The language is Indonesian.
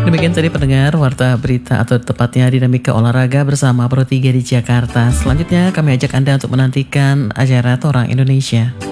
Demikian tadi pendengar warta berita atau tepatnya dinamika olahraga bersama Pro 3 di Jakarta. Selanjutnya kami ajak Anda untuk menantikan acara Torang Indonesia.